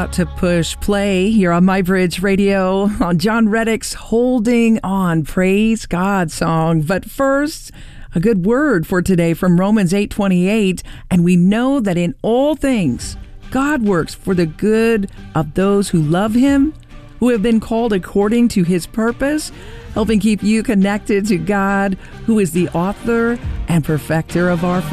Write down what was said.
about to push play here on MyBridge Radio on John Reddick's Holding On, Praise God song. But first, a good word for today from Romans 8:28. And we know that in all things, God works for the good of those who love Him, who have been called according to His purpose, helping keep you connected to God, who is the author and perfecter of our faith.